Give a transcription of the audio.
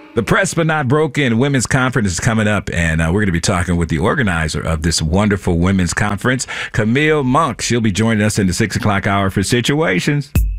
The Press But Not Broken Women's Conference is coming up, and we're going to be talking with the organizer of this wonderful women's conference, Camille Monk. She'll be joining us in the 6 o'clock hour for Situations.